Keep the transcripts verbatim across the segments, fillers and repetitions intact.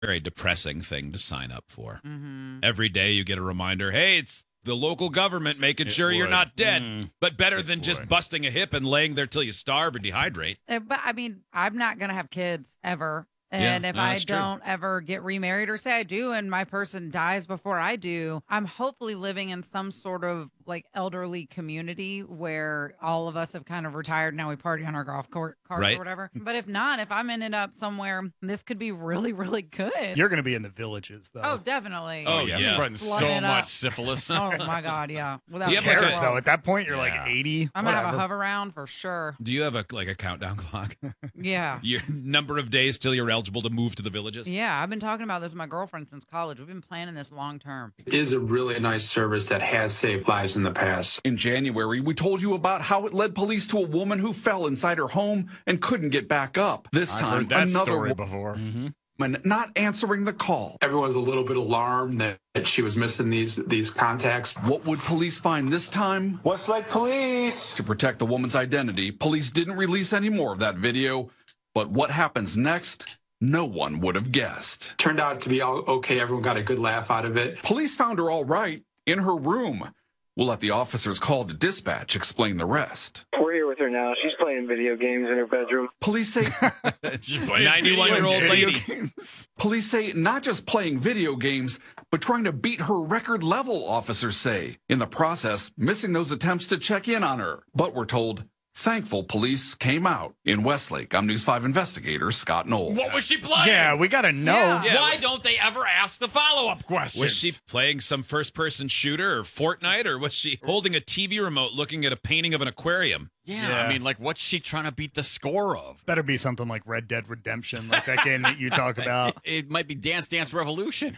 very depressing thing to sign up for. Mm-hmm. Every day you get a reminder, hey, it's the local government making It sure you're would. not dead, Mm. but better It than just would. busting a hip and laying there till you starve or dehydrate. Uh, But I mean, I'm not going to have kids ever. And Yeah, if no, I that's true. don't ever get remarried, or say I do and my person dies before I do, I'm hopefully living in some sort of like elderly community where all of us have kind of retired. Now we party on our golf court carts Right. or whatever. But if not, if I'm ended up somewhere, this could be really, really good. You're going to be in the villages, though. oh, definitely. Oh, Oh, yeah, yeah. spreading Flood so it much up. syphilis. Oh my God, yeah. Without You Who have like cares, a- though? At that point, you're like Yeah. eighty. I'm gonna have a whatever. hover round for sure. Do you have a like a countdown clock? Yeah. Your number of days till you're eligible to move to the villages? Yeah, I've been talking about this with my girlfriend since college. We've been planning this long term. Is a really nice service that has saved lives in the past. In January, we told you about how it led police to a woman who fell inside her home and couldn't get back up. This I've time, heard that another story wo- before. woman not answering the call. Everyone's a little bit alarmed that, that she was missing these these contacts. What would police find this time? Westlake Police. To protect the woman's identity, police didn't release any more of that video. But what happens next, no one would have guessed. Turned out to be all okay. Everyone got a good laugh out of it. Police found her all right in her room. We'll let the officers called to dispatch explain the rest. We're here with her now. She's playing video games in her bedroom. Police say ninety-one-year-old Video lady. games. Police say not just playing video games, but trying to beat her record level, officers say. In the process, missing those attempts to check in on her. But we're told, thankful police came out. In Westlake, I'm News five investigator Scott Knoll. What was she playing? Yeah, we got to know. Yeah. Yeah. Why don't they ever ask the follow-up questions? Was she playing some first-person shooter or Fortnite, or was she holding a T V remote looking at a painting of an aquarium? Yeah, Yeah. I mean, like, what's she trying to beat the score of? Better be something like Red Dead Redemption, like that game that you talk about. It might be Dance Dance Revolution.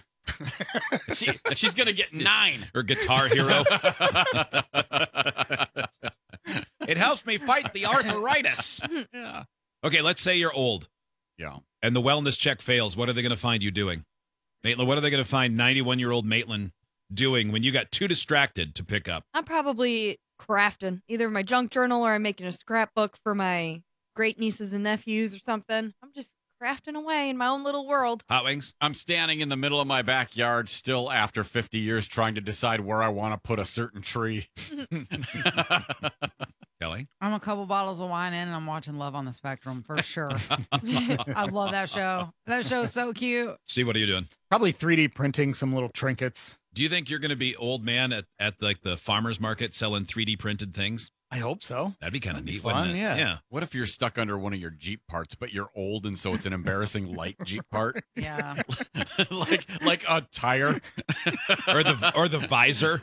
she, she's gonna get nine. Or Guitar Hero? It helps me fight the arthritis. Yeah. Okay, let's say you're old Yeah. and the wellness check fails. What are they going to find you doing? Maitland, what are they going to find ninety-one-year-old Maitland doing when you got too distracted to pick up? I'm probably crafting either my junk journal or I'm making a scrapbook for my great nieces and nephews or something. I'm just crafting away in my own little world. Hot Wings? I'm standing in the middle of my backyard still after fifty years trying to decide where I want to put a certain tree. Kelly? I'm a couple bottles of wine in and I'm watching Love on the Spectrum for sure. I love that show. That show's so cute. Steve, what are you doing? Probably three D printing some little trinkets. Do you think you're going to be old man at, at like the farmer's market selling three D printed things? I hope so. That'd be kind of That'd be neat, fun, wouldn't it? yeah. Yeah. What if you're stuck under one of your Jeep parts, but you're old and so it's an embarrassing light Jeep part? Yeah. like like a tire. Or the or the visor.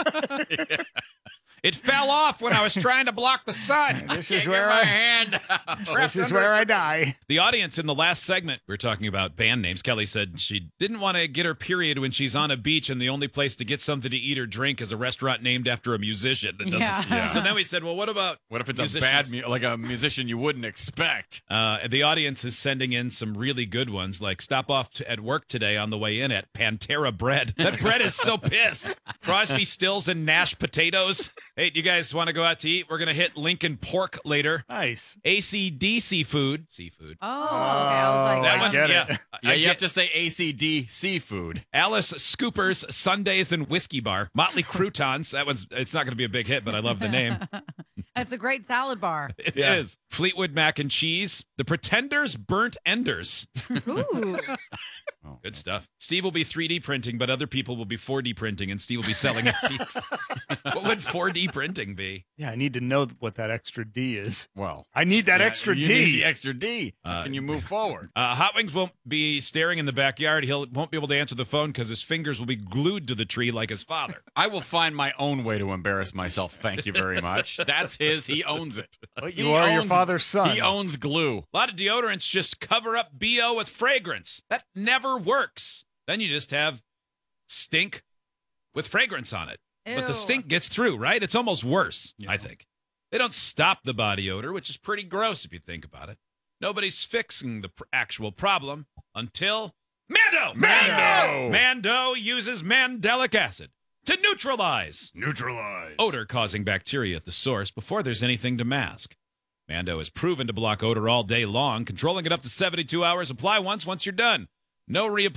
Yeah. It fell off when I was trying to block the sun. This Can't is get where my I. hand out. This is where I die. The audience in the last segment, we were talking about band names. Kelly said she didn't want to get her period when she's on a beach and the only place to get something to eat or drink is a restaurant named after a musician. That doesn't, Yeah. Yeah. So then we said, well, what about What if it's a musicians? bad, mu- like a musician you wouldn't expect? Uh, the audience is sending in some really good ones, like stop off to, at work today on the way in at Pantera Bread. That bread is so pissed. Crosby, Stills, and Nash potatoes. Hey, you guys want to go out to eat? We're going to hit Lincoln Pork later. Nice. A C D C food. Seafood. Oh, okay. I was like, Oh, That I one, get it. yeah. Yeah, I you get- have to say A C D seafood. Alice Scoopers Sundays and Whiskey Bar. Motley Croutons. That one's, it's not going to be a big hit, but I love the name. It's a great salad bar. It is. Fleetwood Mac and Cheese. The Pretenders Burnt Enders. Ooh. Good stuff. Steve will be three D printing, but other people will be four D printing, and Steve will be selling antiques. What would four D printing be? Yeah, I need to know what that extra D is. Well, I need that yeah, extra you D. need the extra D. Uh, Can you move forward? Uh, Hot Wings won't be staring in the backyard. He won't be able to answer the phone because his fingers will be glued to the tree like his father. I will find my own way to embarrass myself. Thank you very much. That's his. He owns it. But you He are your owns- father's son. He owns glue. A lot of deodorants just cover up B O with fragrance. That never works. Then you just have stink with fragrance on it. But the Ew. stink gets through, right? It's almost worse, Yeah. I think. They don't stop the body odor, which is pretty gross if you think about it. Nobody's fixing the pr- actual problem until Mando! Mando! Mando uses mandelic acid to neutralize Neutralize. odor-causing bacteria at the source before there's anything to mask. Mando is proven to block odor all day long, controlling it up to seventy-two hours. Apply once, once you're done. No reapply.